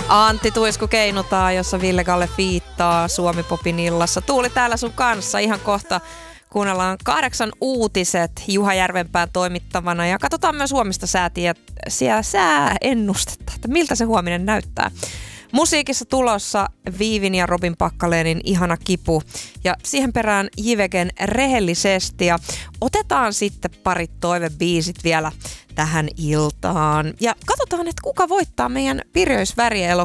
Antti Tuisku keinutaan, jossa Ville Galle fiittaa Suomi-popin illassa. Tuuli täällä sun kanssa ihan kohta. Kuunnellaan 8 uutiset Juha Järvenpään toimittavana ja katsotaan myös huomista sääennustetta, että miltä se huominen näyttää. Musiikissa tulossa Viivin ja Robin Packalénin Ihana kipu ja siihen perään Jivegen Rehellisesti ja otetaan sitten parit toivebiisit vielä tähän iltaan. Ja katsotaan, että kuka voittaa meidän Pirjöisväriä